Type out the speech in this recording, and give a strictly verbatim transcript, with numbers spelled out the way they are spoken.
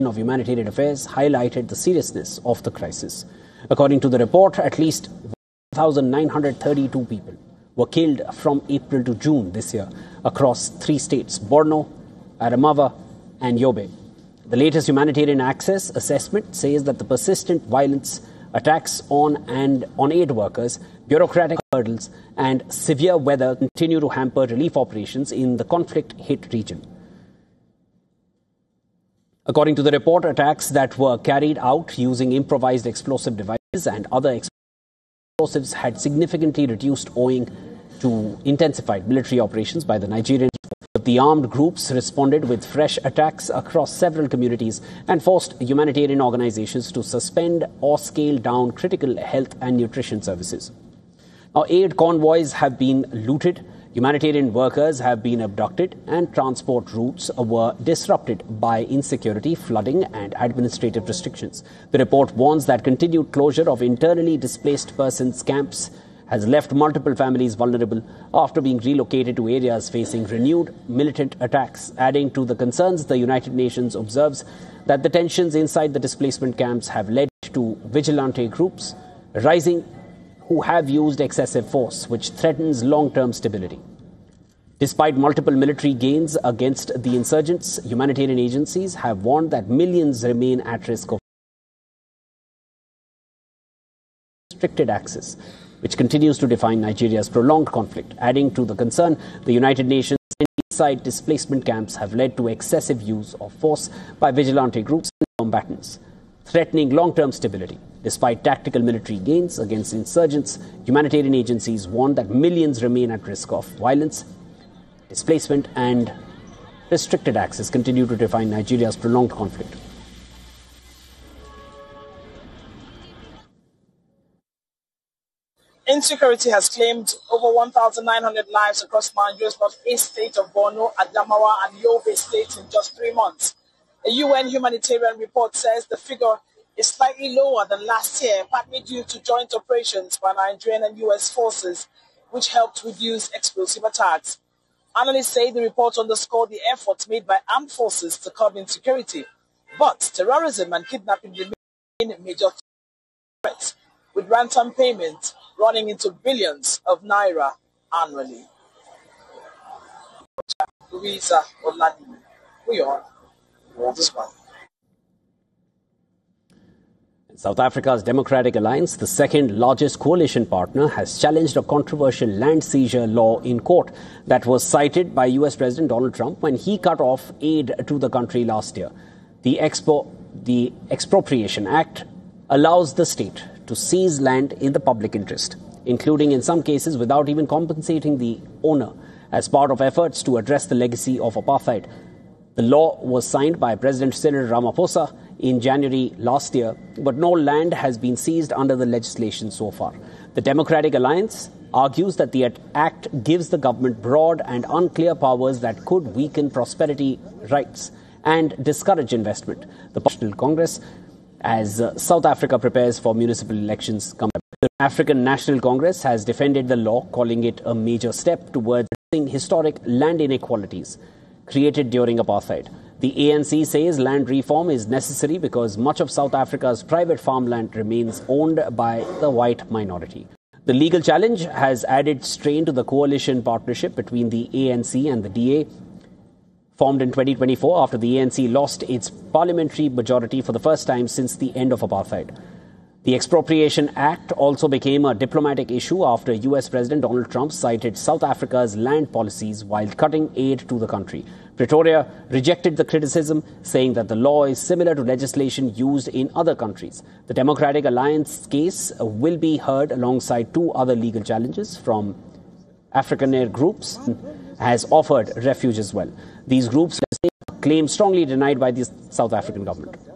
of Humanitarian Affairs highlighted the seriousness of the crisis. According to the report, at least one thousand nine hundred thirty-two people were killed from April to June this year across three states, Borno, Adamawa and Yobe. The latest Humanitarian Access Assessment says that the persistent violence, attacks on and on aid workers, bureaucratic hurdles and severe weather continue to hamper relief operations in the conflict-hit region. According to the report, attacks that were carried out using improvised explosive devices and other explosives had significantly reduced owing to intensified military operations by the Nigerian. But the armed groups responded with fresh attacks across several communities and forced humanitarian organizations to suspend or scale down critical health and nutrition services. Now, aid convoys have been looted, humanitarian workers have been abducted, and transport routes were disrupted by insecurity, flooding, and administrative restrictions. The report warns that continued closure of internally displaced persons camps has left multiple families vulnerable after being relocated to areas facing renewed militant attacks. Adding to the concerns, the United Nations observes that the tensions inside the displacement camps have led to vigilante groups rising who have used excessive force, which threatens long-term stability. Despite multiple military gains against the insurgents, humanitarian agencies have warned that millions remain at risk of restricted access, which continues to define Nigeria's prolonged conflict. Adding to the concern, the United Nations inside displacement camps have led to excessive use of force by vigilante groups and combatants, threatening long-term stability. Despite tactical military gains against insurgents, humanitarian agencies warn that millions remain at risk of violence, displacement, and restricted access continue to define Nigeria's prolonged conflict. Insecurity has claimed over one thousand nine hundred lives across Nigeria's northeast state of Borno, Adamawa, and Yobe states in just three months. A U N humanitarian report says the figure is slightly lower than last year, partly due to joint operations by Nigerian and U S forces, which helped reduce explosive attacks. Analysts say the report underscored the efforts made by armed forces to curb insecurity, but terrorism and kidnapping remain major threats, with ransom payments running into billions of naira annually. Louisa Oladimi, we are this one. South Africa's Democratic Alliance, the second largest coalition partner, has challenged a controversial land seizure law in court that was cited by U S President Donald Trump when he cut off aid to the country last year. The, Expo, the Expropriation Act allows the state to seize land in the public interest, including in some cases without even compensating the owner, as part of efforts to address the legacy of apartheid. The law was signed by President Cyril Ramaphosa in January last year, but no land has been seized under the legislation so far. The Democratic Alliance argues that the act gives the government broad and unclear powers that could weaken prosperity rights and discourage investment. The National Congress, as uh, South Africa prepares for municipal elections, come up. The African National Congress has defended the law, calling it a major step towards addressing historic land inequalities created during apartheid. The A N C says land reform is necessary because much of South Africa's private farmland remains owned by the white minority. The legal challenge has added strain to the coalition partnership between the A N C and the D A, formed in twenty twenty-four after the A N C lost its parliamentary majority for the first time since the end of apartheid. The Expropriation Act also became a diplomatic issue after U S President Donald Trump cited South Africa's land policies while cutting aid to the country. Pretoria rejected the criticism, saying that the law is similar to legislation used in other countries. The Democratic Alliance case will be heard alongside two other legal challenges from Afrikaner groups, has offered refuge as well. These groups claim strongly denied by the South African government.